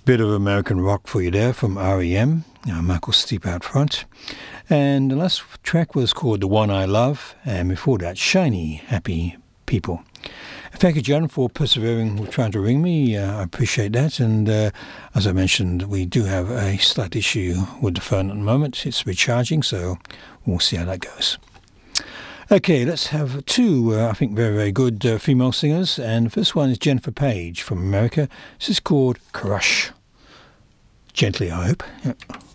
Bit of American rock for you there from R.E.M., Michael Stipe out front. And the last track was called The One I Love, and before that, Shiny, Happy People. Thank you, John, for persevering with trying to ring me. I appreciate that. And as I mentioned, we do have a slight issue with the phone at the moment. It's recharging, so we'll see how that goes. Okay, let's have two, I think, very, very good female singers. And the first one is Jennifer Page from America. This is called Crush. Gently, I hope. Yep.